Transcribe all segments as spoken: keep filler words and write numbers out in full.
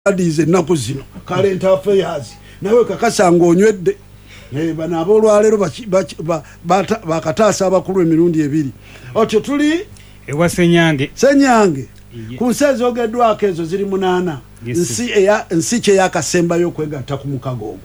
adize ennaku zino current affairs nawe kakasanga onywedde eh bana abolwalero bakataasa abakulu emirundi ebiri otyo tuli ewa Senyange Senyange ku nsi ezogeddwako ezo ziri munaana nsi eya nsi kye yakasembayo kwegatta ku mukago ogwo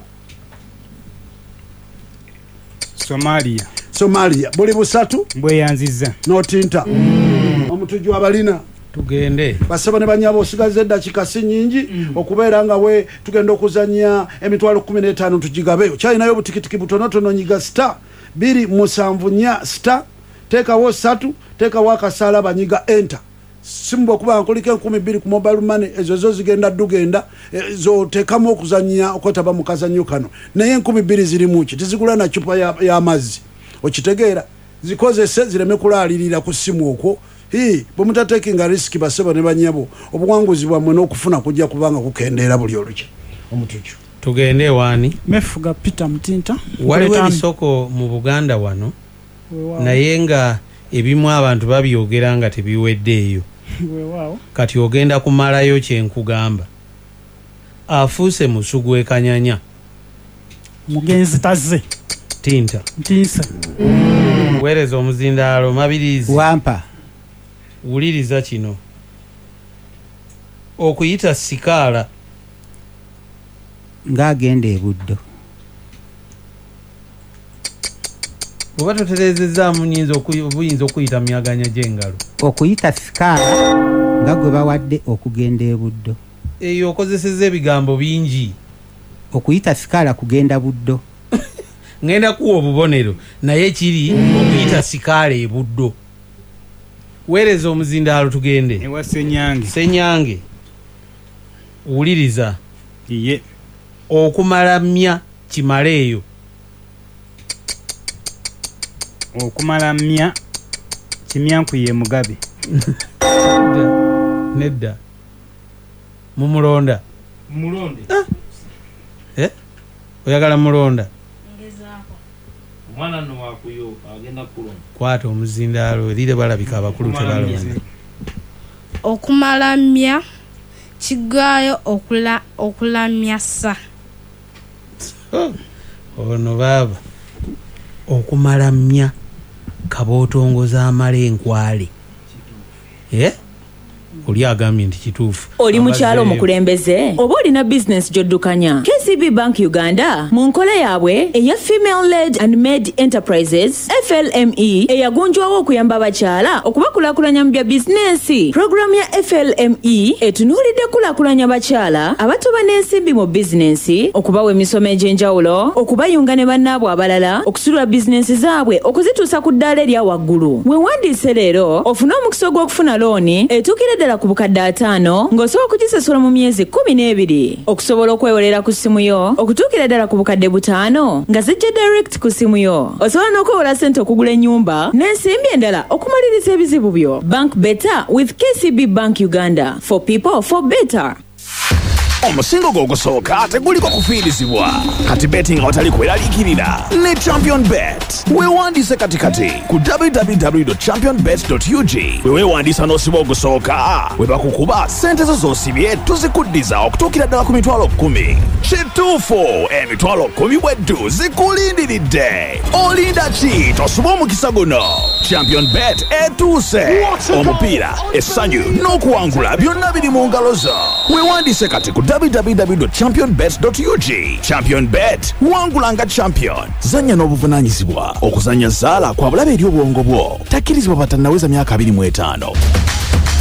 Somalia Somalia buli busatu bweyanziza notinta mm. omutuju abalina tugende basaba ne banyabo osigaze dakika si nyingi mm. okubeera nga we tugenda okuzanya emitwalo kumi n'etaano tugigabeyo kyalinayo butikitiki butonotono nyiga star biri musanvu nya star tekawo satu tekawo akasala banyiga enter simbo okuba nkolika enkumi bbiri ku mobile money ezo zo zigenda dugenda zo tekamu okuzanya okotaba mu kazanyo kano naye enkumi bbiri ziri muki tizigula na chupa ya, ya mazi okitegeera zikozese zireme kulaalirira ku simu okwo hii bumutatekinga risk baseba ne banyabo obuwanguzi bwa mweno okufuna kujja kubanga kukendeera buli oluki omutuju tugende wani mefuga Peter Mtinta waliwo ebisoko mu Buganda wano wow. naye nga ebimu abantu babyogera nga tebiweddeeyo wow. kati ogenda kumalayo kyenkugamba afuuse musugu ekanyanya mugenzi taze Tinta Mtinsa mm. wereza omuzindaalo mabirizi wampa wuliriza kino okuyita sikaala ng'agenda ebuddo oba toterezezaamu buyinza okuyita myaganya gy'engalo okuyita sikaala nga gwe bawadde okugenda ebuddo eyo okozeseza ebigambo bingi okuyita sikaala kugenda buddo ngenda kuwa obubonero naye kiri okuyita sikaala ebuddo wereza omuzindaalo tugende ewa Senyange Senyange wuliriza iye okumalamya kimaleeyo okumalamya kimyankuye Mugabe nedda nedda mumulonda mulonde ah. eh oyagala mulonda mwana no wakuyo agenda kulonda kwata omuzindaalo erire balabika abakulu tebalonda okumalamya kigayo okula okulamyasa oh. ono baba okumalamya kabootongoza amala enkwale eh oli agambye nti kituufu oli mukyalo omukulembeze oba olina business gy'oddukanya K C B Bank Uganda mu nkola yaabwe eya Female Led and Made Enterprises F L M E eyagunjwawo okuyamba abakyala okubakulaakulanya mu bya bizinensi. Programu ya F L M E etunuulidde kulaakulanya abakyala abatoba n'ensimbi mu bizinensi, okubawa emisomo egy'enjawulo, okubayunga ne bannaabwe abalala, okusulula bizinensi zaabwe okuzituusa ku ddaala erya waggulu. Weewandiise leero ofune omukisa gw'okufuna looni etuukira ddala ku bukadde ataano ng'osobola okugisasula mu myezi kkumi n'ebiri. Okusobola okwewolera ku ssimu yo okutuukira ddala ku bukadde butaano nga zijja direct ku ssimu yo. Osobola n'okwewola ssente okugula ennyumba n'ensimbi endala okumaliriza ebizibu byo. Bank better with K C B Bank Uganda. For people, for better. Omusingo gw'ogusooka teguliko kufiirizibwa kati betting awatali kweraliikirira ne Champion Bet. Weewandiise katikati ku w w w dot champion bet dot u g. we weewandiisa n'osiba ogusooka we bakukuba ssente zo z'osibye tuzikuddiza okutuukira ddala ku mitwalo kkumi. Kituufu, emitwalo kkumi bweddu zikulindiridde. Olinda ki tosuba omukisa guno? Champion Bet etuuse. Omupiira, essanyu n'okuwangula byonna biri mu ngalo zo. Weewandiise kati ku w w w dot champion bet dot u g. Champion Bet, wangula nga champion. Zanya n'obuvunaanyizibwa. Okuzanya zaala kwa bulabe eri obwongo bwo. Takkirizibwa batannaweza myaka abiri mu etaano.